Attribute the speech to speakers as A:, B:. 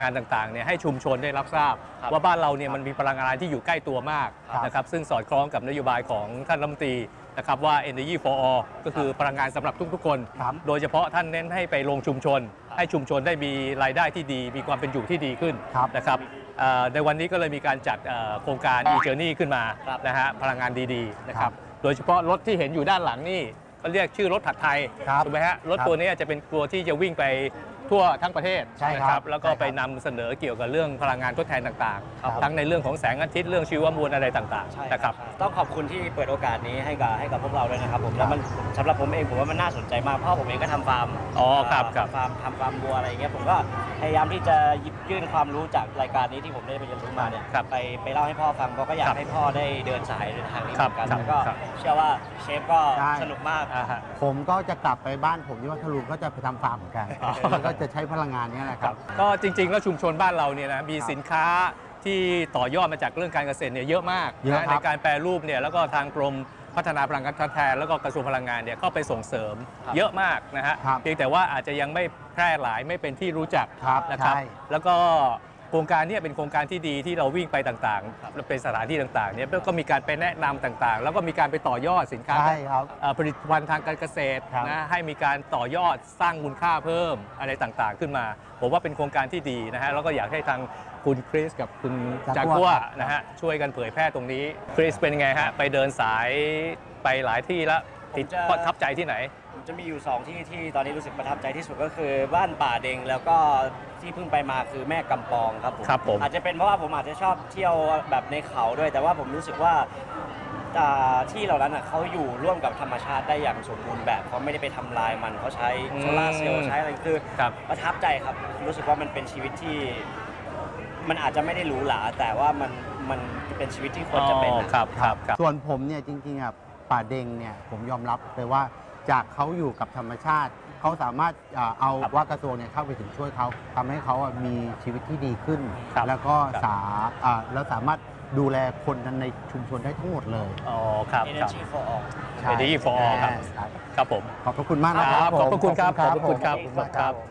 A: งานต่างๆเนี่ยให้ชุมชนได้รับทราบว่าบ้านเราเนี่ยมันมีพลังงานที่อยู่ใกล้ตัวมากนะครับซึ่งสอดคล้องกับนโยบายของท่านรัฐมนตรีนะครับว่า Energy for All ก็คือพลังงานสำหรับทุกๆคนโดยเฉพาะท่านเน้นให้ไปลงชุมชนให้ชุมชนได้มีรายได้ที่ดีมีความเป็นอยู่ที่ดีขึ้นนะครับในวันนี้ก็เลยมีการจัดโครงการ e-journey ขึ้นมานะฮะพลังงานดีๆนะครับโดยเฉพาะรถที่เห็นอยู่ด้านหลังนี่ก็เรียกชื่อรถผัดไทยถูกไหมฮะรถตัวนี้จะเป็นตัวที่จะวิ่งไปทั่วทั้งประเทศนะครับแล้วก็ไปนำเสนอเกี่ยวกับเรื่องพลังงานทดแทนต่างๆทั้งในเรื่องของแสงอาทิตย์เรื่องชีวมวลอะไรต่างๆนะครับ
B: ต้องขอบคุณที่เปิดโอกาสนี้ให้กับพวกเราด้วยนะครับผมแล้วมันสำหรับผมเองผมว่ามันน่าสนใจมากเพราะผมเองก็ทำฟาร์มทำฟาร์มวัวอะไรเงี้ยผมก็พยายามที่จะหยิบยื่นความรู้จากรายการนี้ที่ผมได้ไปเรียนรู้มาเนี่ยไปเล่าให้พ่อฟังก็อยากให้พ่อได้เดินสายในทางนี้เหมือนกันแล้วก็เชื่อว่าเชฟก็สนุกมาก
C: ผมก็จะกลับไปบ้านผมที่วัทลุงก็จะไปทำฟาร์มเหมือนกันแล้วก็จะใช้พลังงานนี้แหละครับ
A: ก็จริงๆแล้วชุมชนบ้านเราเนี่ยนะมีสินค้าที่ต่อยอดมาจากเรื่องการเกษตรเนี่ยเยอะมากนะในการแปรรูปเนี่ยแล้วก็ทางกรมพัฒนาพลังงานทดแทนแล้วก็กระทรวงพลังงานเนี่ยเข้าไปส่งเสริมเยอะมากนะฮะเพียงแต่ว่าอาจจะยังไม่แพร่หลายไม่เป็นที่รู้จักนะครับแล้วก็โครงการนี้เป็นโครงการที่ดีที่เราวิ่งไปต่างๆเป็นสถานที่ต่างๆเนี่ยก็มีการไปแนะนำต่างๆแล้วก็มีการไปต่อยอดสินค้าผลิตภัณฑ์ทางการเกษตรนะให้มีการต่อยอดสร้างมูลค่าเพิ่มอะไรต่างๆขึ้นมาผมว่าเป็นโครงการที่ดีนะฮะแล้วก็อยากให้ทางคุณคริสกับคุณจากัวนะฮะช่วยกันเผยแพร่ตรงนี้คริสเป็นไงฮะไปเดินสายไปหลายที่แล้วประทับใจที่ไหน
B: จะมีอยู่2ที่ที่ตอนนี้รู้สึกประทับใจที่สุดก็คือบ้านป่าเด็งแล้วก็ที่เพิ่งไปมาคือแม่กำปองครับผมอาจจะเป็นเพราะว่าผมอาจจะชอบเที่ยวแบบในเขาด้วยแต่ว่าผมรู้สึกว่าที่เหล่านั้นเขาอยู่ร่วมกับธรรมชาติได้อย่างสมบูรณ์แบบเขาไม่ได้ไปทำลายมันเขาใช้โซลาร์เซลล์ใช้อะไรคือประทับใจครับรู้สึกว่ามันเป็นชีวิตที่มันอาจจะไม่ได้หรูหราแต่ว่ามันเป็นชีวิตที่ควรจะเป็น
A: ครับ
C: ส่วนผมเนี่ยจริงๆป่าเด็งเนี่ยผมยอมรับเลยว่าจากเขาอยู่กับธรรมชาติเขาสามารถเอาว่ากระทรวงเนี่ยเข้าไปถึงช่วยเขาทำให้เขามีชีวิตที่ดีขึ้นแล้วก็แล้วสามารถดูแลคนในชุมชนได้ทั้งหมดเลย
A: ครับ
B: Energy for all
A: Energy for all ครับผม
C: ขอบพระคุณมากนะครับ
A: ขอบพระคุณครับ